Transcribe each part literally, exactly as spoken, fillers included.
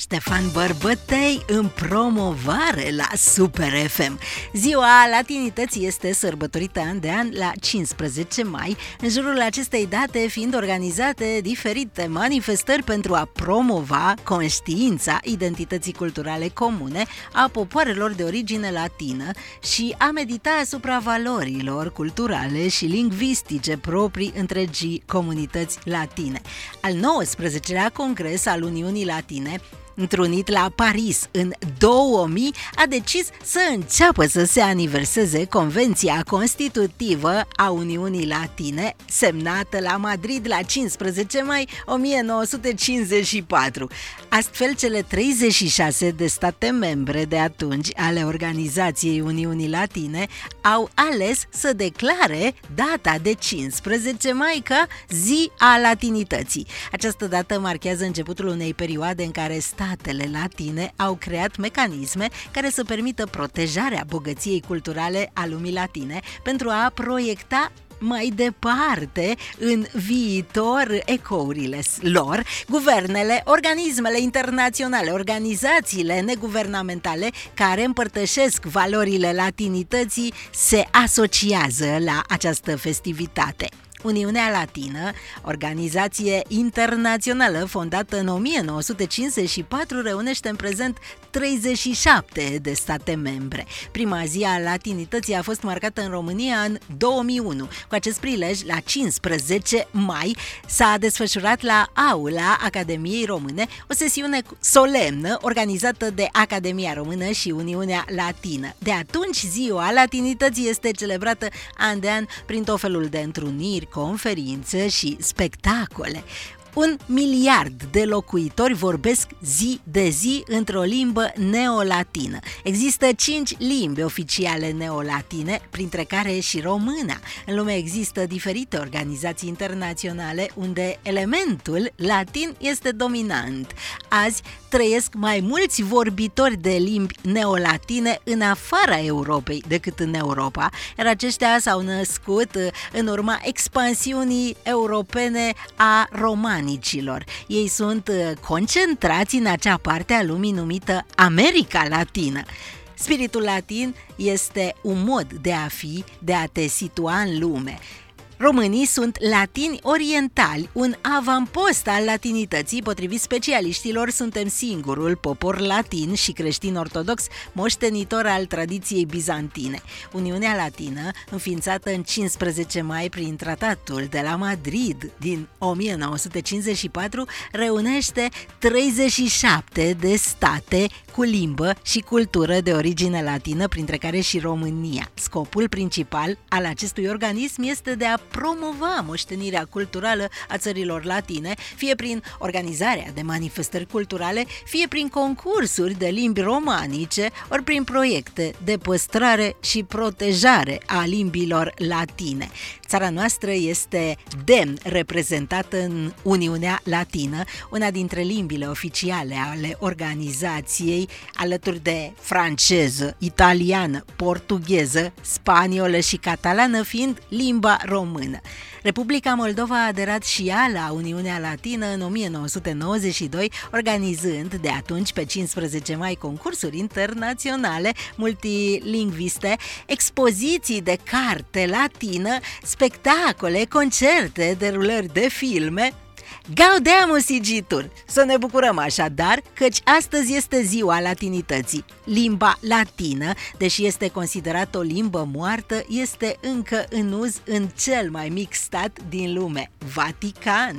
Ștefan Bărbătei în promovare la Super F M. Ziua Latinității este sărbătorită an de an la cincisprezece mai, în jurul acestei date fiind organizate diferite manifestări pentru a promova conștiința identității culturale comune a popoarelor de origine latină și a medita asupra valorilor culturale și lingvistice proprii întregii comunități latine. Al nouăsprezecelea Congres al Uniunii Latine, întrunit la Paris în două mii, a decis să înceapă să se aniverseze Convenția Constitutivă a Uniunii Latine, semnată la Madrid la cincisprezece mai o mie nouă sute cincizeci și patru. Astfel, cele treizeci și șase de state membre de atunci ale Organizației Uniunii Latine au ales să declare data de cincisprezece mai ca Zi a Latinității. Această dată marchează începutul unei perioade în care statele latine au creat mecanisme care să permită protejarea bogăției culturale a lumii latine pentru a proiecta mai departe în viitor ecourile lor. Guvernele, organismele internaționale, organizațiile neguvernamentale care împărtășesc valorile latinității se asociază la această festivitate. Uniunea Latină, organizație internațională fondată în o mie nouă sute cincizeci și patru, reunește în prezent treizeci și șapte de state membre. Prima zi a latinității a fost marcată în România în două mii unu. Cu acest prilej, la cincisprezece mai, s-a desfășurat la Aula Academiei Române o sesiune solemnă organizată de Academia Română și Uniunea Latină. De atunci, ziua latinității este celebrată an de an prin tot felul de întruniri, conferințe și spectacole. Un miliard de locuitori vorbesc zi de zi într-o limbă neolatină. Există cinci limbi oficiale neolatine, printre care și româna. În lume există diferite organizații internaționale unde elementul latin este dominant. Azi trăiesc mai mulți vorbitori de limbi neolatine în afara Europei decât în Europa, iar aceștia s-au născut în urma expansiunii europene a romanicilor. Ei sunt concentrați în acea parte a lumii numită America Latină. Spiritul latin este un mod de a fi, de a te situa în lume. Românii sunt latini orientali, un avampost al latinității. Potrivit specialiștilor, suntem singurul popor latin și creștin ortodox moștenitor al tradiției bizantine. Uniunea Latină, înființată în cincisprezece mai prin Tratatul de la Madrid din o mie nouă sute cincizeci și patru, reunește treizeci și șapte de state cu limbă și cultură de origine latină, printre care și România. Scopul principal al acestui organism este de a promova moștenirea culturală a țărilor latine, fie prin organizarea de manifestări culturale, fie prin concursuri de limbi romanice, ori prin proiecte de păstrare și protejare a limbilor latine. Țara noastră este demn reprezentată în Uniunea Latină, una dintre limbile oficiale ale organizației, alături de franceză, italiană, portugheză, spaniolă și catalană fiind limba română. Republica Moldova a aderat și ea la Uniunea Latină în o mie nouă sute nouăzeci și doi, organizând de atunci pe cincisprezece mai concursuri internaționale multilingviste, expoziții de carte latină, spectacole, concerte, derulări de filme. Gaudeamus igitur! Să ne bucurăm așadar, căci astăzi este ziua latinității. Limba latină, deși este considerată o limbă moartă, este încă în uz în cel mai mic stat din lume, Vatican.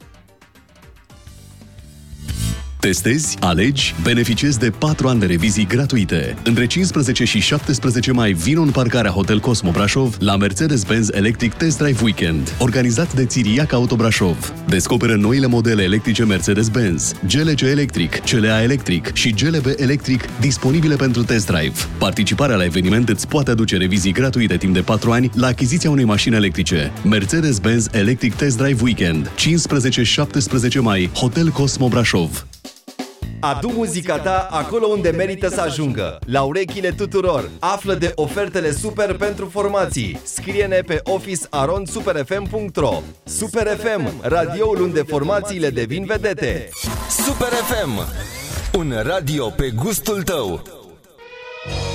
Testezi, alegi, beneficiezi de patru ani de revizii gratuite. Între cincisprezece și șaptesprezece mai vino în parcarea Hotel Cosmo Brașov la Mercedes-Benz Electric Test Drive Weekend, organizat de Țiriac Auto Brașov. Descoperă noile modele electrice Mercedes-Benz, G L C Electric, C L A Electric și G L B Electric disponibile pentru test drive. Participarea la eveniment îți poate aduce revizii gratuite timp de patru ani la achiziția unei mașini electrice. Mercedes-Benz Electric Test Drive Weekend, cincisprezece șaptesprezece mai, Hotel Cosmo Brașov. Adu muzica ta acolo unde merită să ajungă, la urechile tuturor. Află de ofertele super pentru formații. Scrie-ne pe office arond super f m punct r o. Super F M, radioul unde formațiile devin vedete. Super F M. Un radio pe gustul tău.